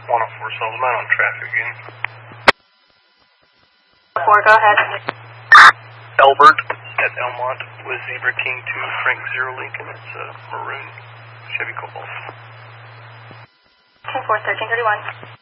104 Sullivan on traffic again. 4, go ahead. Albert at Elmont with Zebra King 2, Frank 0 Lincoln. It's a maroon Chevy Cobalt. 10-4, 1331.